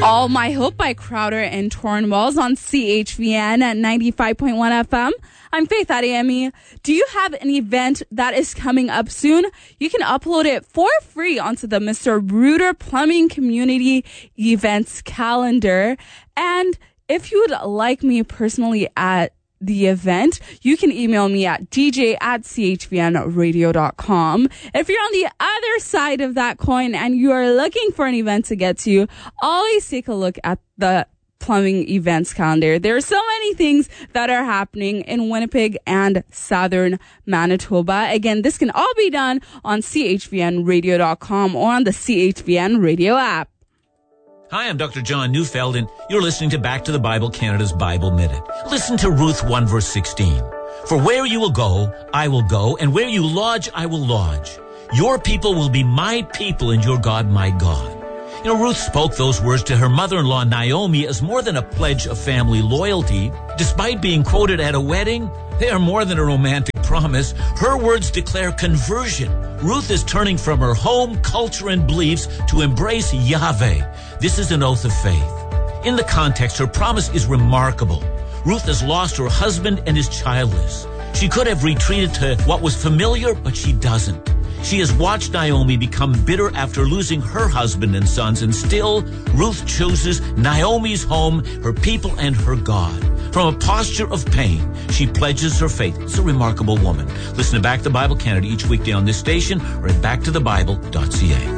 All My Hope by Crowder and Torn Walls on CHVN at 95.1 FM. I'm Faith Adeyemi. Do you have an event that is coming up soon? You can upload it for free onto the Mr. Reuter Plumbing Community Events calendar. And if you would like me personally at the event, you can email me at dj@chvnradio.com. If you're on the other side of that coin and you are looking for an event to get to, always take a look at the plumbing events calendar. There are so many things that are happening in Winnipeg and southern Manitoba. Again, this can all be done on chvnradio.com or on the CHVN radio app. Hi, I'm Dr. John Neufeld, and you're listening to Back to the Bible, Canada's Bible Minute. Listen to Ruth 1, verse 16. For where you will go, I will go, and where you lodge, I will lodge. Your people will be my people, and your God, my God. You know, Ruth spoke those words to her mother-in-law, Naomi, as more than a pledge of family loyalty. Despite being quoted at a wedding, they are more than a romantic promise. Her words declare conversion. Ruth is turning from her home, culture, and beliefs to embrace Yahweh. This is an oath of faith. In the context, her promise is remarkable. Ruth has lost her husband and is childless. She could have retreated to what was familiar, but she doesn't. She has watched Naomi become bitter after losing her husband and sons, and still, Ruth chooses Naomi's home, her people, and her God. From a posture of pain, she pledges her faith. It's a remarkable woman. Listen to Back to the Bible Canada each weekday on this station or at backtothebible.ca.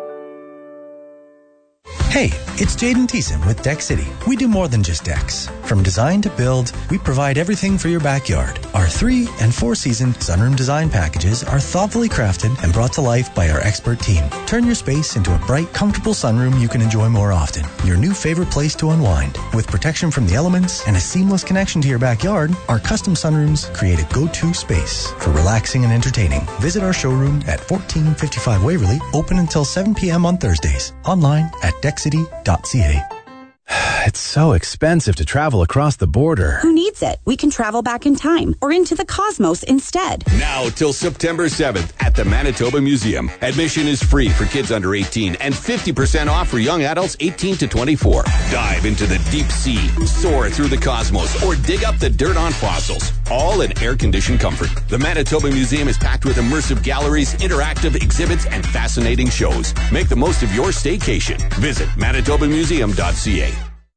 Hey, it's Jaden Thiessen with Deck City. We do more than just decks. From design to build, we provide everything for your backyard. Our 3- and 4-season sunroom design packages are thoughtfully crafted and brought to life by our expert team. Turn your space into a bright, comfortable sunroom you can enjoy more often. Your new favorite place to unwind. With protection from the elements and a seamless connection to your backyard, our custom sunrooms create a go-to space for relaxing and entertaining. Visit our showroom at 1455 Waverly, open until 7 p.m. on Thursdays. Online at deckcity.ca. It's so expensive to travel across the border. Who needs it? We can travel back in time or into the cosmos instead. Now till September 7th at the Manitoba Museum. Admission is free for kids under 18 and 50% off for young adults 18 to 24. Dive into the deep sea, soar through the cosmos, or dig up the dirt on fossils. All in air-conditioned comfort. The Manitoba Museum is packed with immersive galleries, interactive exhibits, and fascinating shows. Make the most of your staycation. Visit manitobamuseum.ca.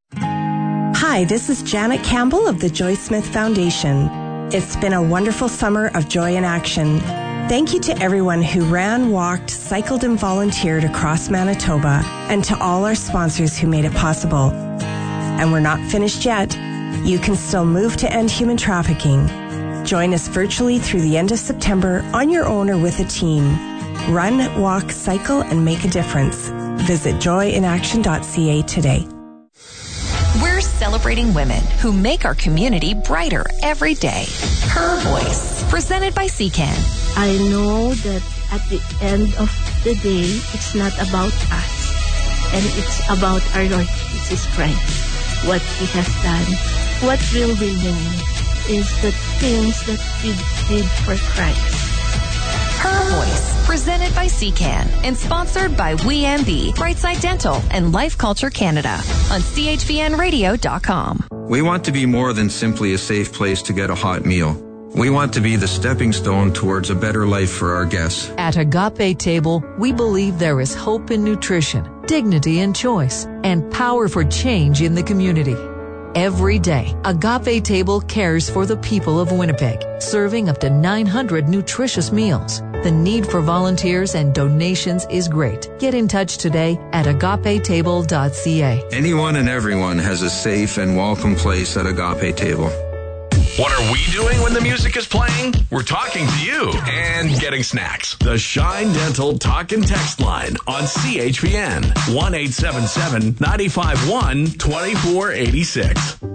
Hi, this is Janet Campbell of the Joy Smith Foundation. It's been a wonderful summer of joy and action. Thank you to everyone who ran, walked, cycled, and volunteered across Manitoba, and to all our sponsors who made it possible. And we're not finished yet. You can still move to end human trafficking. Join us virtually through the end of September on your own or with a team. Run, walk, cycle, and make a difference. Visit joyinaction.ca today. We're celebrating women who make our community brighter every day. Her Voice, presented by CCAN. I know that at the end of the day, it's not about us, and it's about our Lord Jesus Christ, what He has done. What will remain is the things that we did for Christ. Her Voice, presented by CCAN and sponsored by WeMB, Brightside Dental, and Life Culture Canada on chvnradio.com. We want to be more than simply a safe place to get a hot meal. We want to be the stepping stone towards a better life for our guests. At Agape Table, we believe there is hope in nutrition, dignity in choice, and power for change in the community. Every day, Agape Table cares for the people of Winnipeg, serving up to 900 nutritious meals. The need for volunteers and donations is great. Get in touch today at agapetable.ca. Anyone and everyone has a safe and welcome place at Agape Table. What are we doing when the music is playing? We're talking to you and getting snacks. The Shine Dental Talk and Text line on CHVN 1-877-951-2486.